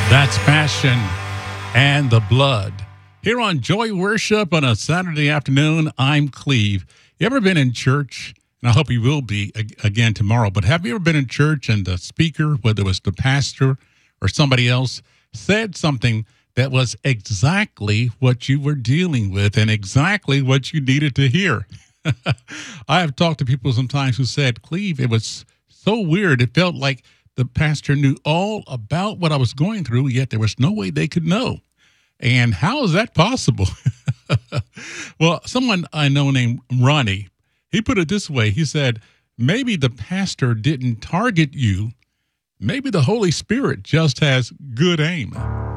That's Passion and the Blood. Here on Joy Worship on a Saturday afternoon, I'm Cleve. You ever been in church? And I hope you will be again tomorrow. But have you ever been in church and the speaker, whether it was the pastor or somebody else, said something that was exactly what you were dealing with and exactly what you needed to hear? I have talked to people sometimes who said, Cleve, it was so weird. It felt like the pastor knew all about what I was going through, yet there was no way they could know. And how is that possible? Well, someone I know named Ronnie, he put it this way. He said, maybe the pastor didn't target you. Maybe the Holy Spirit just has good aim.